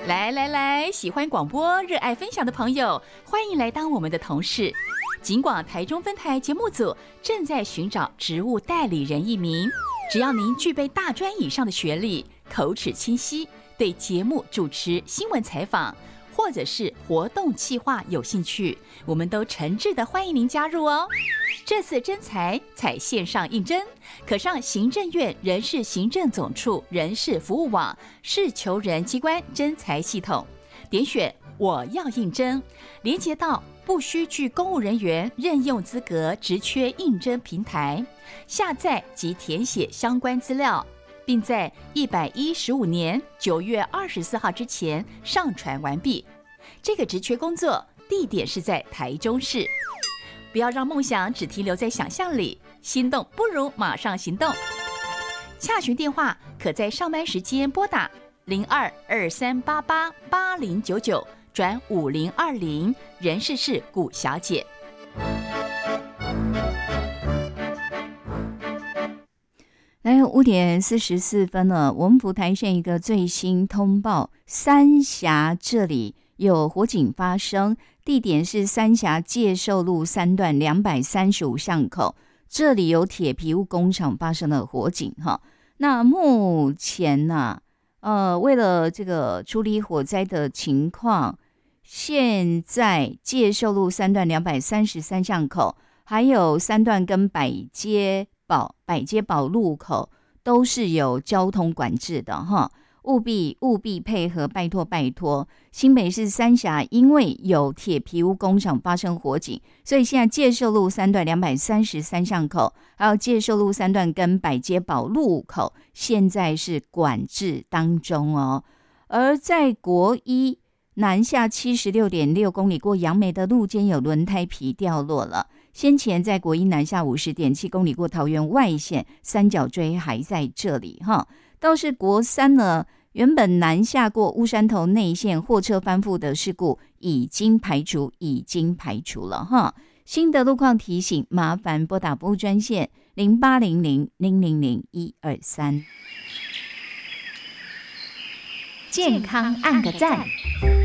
来来来，喜欢广播、热爱分享的朋友，欢迎来当我们的同事。警广台中分台节目组正在寻找职务代理人一名，只要您具备大专以上的学历，口齿清晰，对节目主持、新闻采访或者是活动企划有兴趣，我们都诚挚的欢迎您加入哦。这次征才采线上应征，可上行政院人事行政总处人事服务网市求人机关征才系统，点选我要应征，连接到不需具公务人员任用资格职缺应征平台，下载及填写相关资料，并在115年9月24号之前上传完毕。这个职缺工作地点是在台中市。不要让梦想只停留在想象里，心动不如马上行动。洽询电话可在上班时间拨打0223888099转5020，人事是古小姐。 来5点44分了，我们普台县一个最新通报，三峡这里有火警发生，地点是三峡介寿路3段235巷口，这里有铁皮屋工厂发生了火警哈。那目前呢，为了这个处理火灾的情况，现在介寿路3段233巷口，还有3段跟百街堡路口都是有交通管制的哈。务必配合，拜托！新北市三峡因为有铁皮屋工厂发生火警，所以现在介寿路3段233巷口，还有介寿路3段跟百街堡路口，现在是管制当中哦。而在国一南下76.6公里过杨梅的路肩有轮胎皮掉落了。先前在国一南下50.7公里过桃园外线，三角锥还在这里哈。倒是国三呢，原本南下过乌山头内线货车翻覆的事故已经排除了哈。新的路况提醒，麻烦拨打服务专线0800-000-123。 健康按个赞。